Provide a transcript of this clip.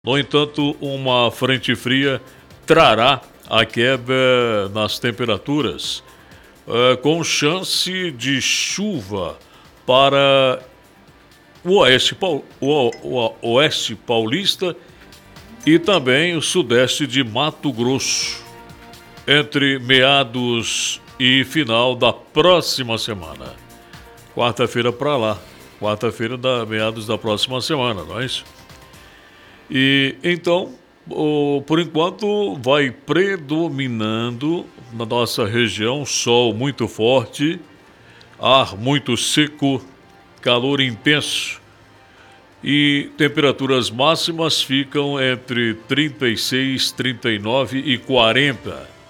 No entanto, uma frente fria trará a queda nas temperaturas, com chance de chuva para o oeste paulista e também o sudeste de Mato Grosso, entre meados e final da próxima semana. Quarta-feira para lá. Quarta-feira, meados da próxima semana, não é isso? E então, por enquanto, vai predominando na nossa região sol muito forte, ar muito seco, calor intenso e temperaturas máximas ficam entre 36, 39 e 40.